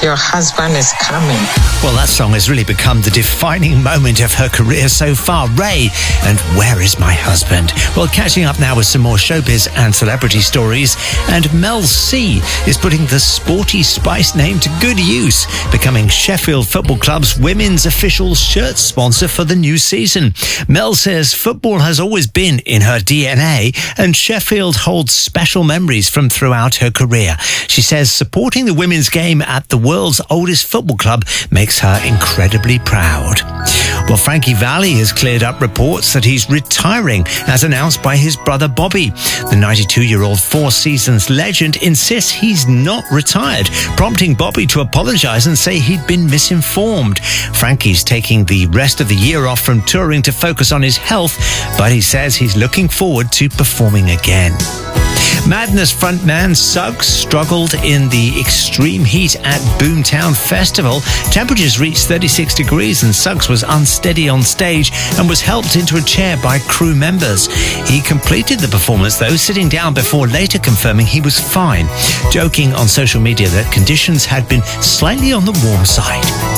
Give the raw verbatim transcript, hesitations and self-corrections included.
Your husband is coming. Well, that song has really become the defining moment of her career so far. Ray and Where Is My Husband? Well, catching up now with some more showbiz and celebrity stories. And Mel C is putting the Sporty Spice name to good use, becoming Sheffield Football Club's women's official shirt sponsor for the new season. Mel says football has always been in her D N A, and Sheffield holds special memories from throughout her career. She says supporting the women's game at the world's oldest football club makes her incredibly proud. Well, Frankie Valli has cleared up reports that he's retiring, as announced by his brother Bobby. The ninety-two-year-old Four Seasons legend insists he's not retired, prompting Bobby to apologise and say he'd been misinformed. Frankie's taking the rest of the year off from touring to focus on his health, but he says he's looking forward to performing again. Madness frontman Suggs struggled in the extreme heat at Boomtown Festival. Temperatures reached thirty-six degrees and Suggs was unsteady on stage and was helped into a chair by crew members. He completed the performance, though, sitting down before later confirming he was fine, joking on social media that conditions had been slightly on the warm side.